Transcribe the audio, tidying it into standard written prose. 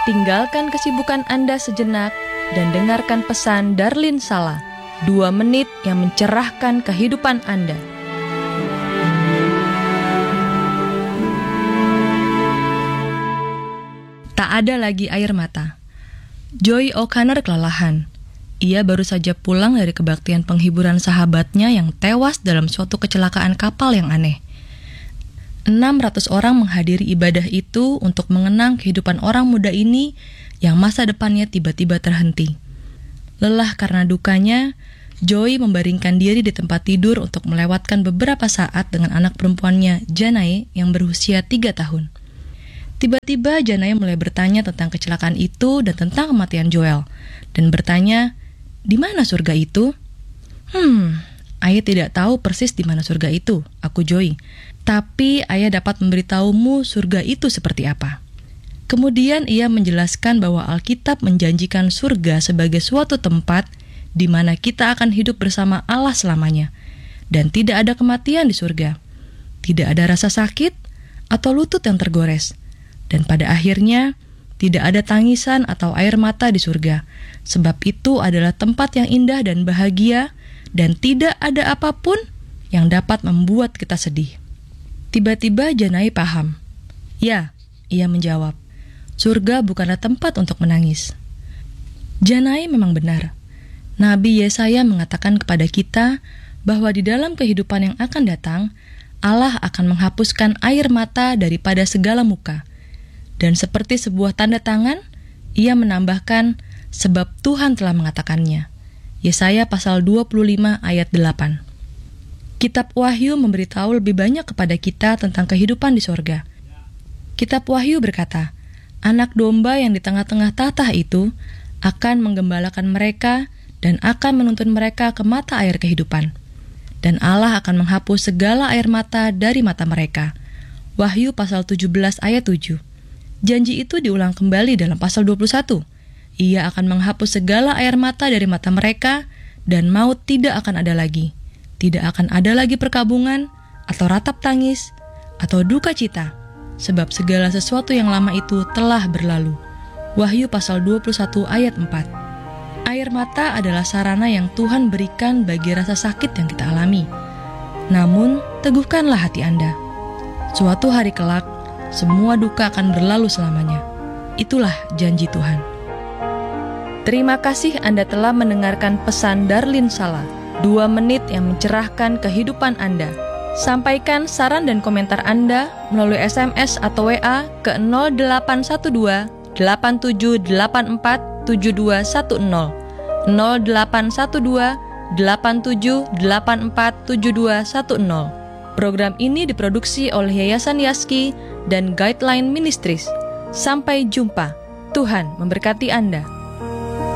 Tinggalkan kesibukan Anda sejenak dan dengarkan pesan Darlin Sala, 2 menit yang mencerahkan kehidupan Anda. Tak ada lagi air mata. Joy O'Connor kelelahan. Ia baru saja pulang dari kebaktian penghiburan sahabatnya yang tewas dalam suatu kecelakaan kapal yang aneh. 600 orang menghadiri ibadah itu untuk mengenang kehidupan orang muda ini yang masa depannya tiba-tiba terhenti. Lelah karena dukanya, Joy membaringkan diri di tempat tidur untuk melewatkan beberapa saat dengan anak perempuannya, Janae, yang berusia 3 tahun. Tiba-tiba Janae mulai bertanya tentang kecelakaan itu dan tentang kematian Joel, dan bertanya, "Di mana surga itu?" Ayah tidak tahu persis di mana surga itu, aku Joy. Tapi ayah dapat memberitahumu surga itu seperti apa. Kemudian ia menjelaskan bahwa Alkitab menjanjikan surga sebagai suatu tempat di mana kita akan hidup bersama Allah selamanya, dan tidak ada kematian di surga. Tidak ada rasa sakit atau lutut yang tergores. Dan pada akhirnya, tidak ada tangisan atau air mata di surga, sebab itu adalah tempat yang indah dan bahagia, dan tidak ada apapun yang dapat membuat kita sedih. Tiba-tiba Janae paham. Ya, ia menjawab, surga bukanlah tempat untuk menangis. Janae memang benar. Nabi Yesaya mengatakan kepada kita bahwa di dalam kehidupan yang akan datang, Allah akan menghapuskan air mata daripada segala muka. Dan seperti sebuah tanda tangan, ia menambahkan, sebab Tuhan telah mengatakannya. Yesaya pasal 25 ayat 8. Kitab Wahyu memberitahu lebih banyak kepada kita tentang kehidupan di sorga. Kitab Wahyu berkata, anak domba yang di tengah-tengah tahta itu akan menggembalakan mereka dan akan menuntun mereka ke mata air kehidupan. Dan Allah akan menghapus segala air mata dari mata mereka. Wahyu pasal 17 ayat 7. Janji itu diulang kembali dalam pasal 21. Ia akan menghapus segala air mata dari mata mereka, dan maut tidak akan ada lagi. Tidak akan ada lagi perkabungan, atau ratap tangis, atau duka cita, sebab segala sesuatu yang lama itu telah berlalu. Wahyu pasal 21 ayat 4. Air mata adalah sarana yang Tuhan berikan bagi rasa sakit yang kita alami. Namun, teguhkanlah hati Anda. Suatu hari kelak, semua duka akan berlalu selamanya. Itulah janji Tuhan. Terima kasih Anda telah mendengarkan pesan Darlin Sala, 2 menit yang mencerahkan kehidupan Anda. Sampaikan saran dan komentar Anda melalui SMS atau WA ke 0812 8784 7210, 0812 8784 7210. Program ini diproduksi oleh Yayasan Yaski dan Guideline Ministries. Sampai jumpa. Tuhan memberkati Anda.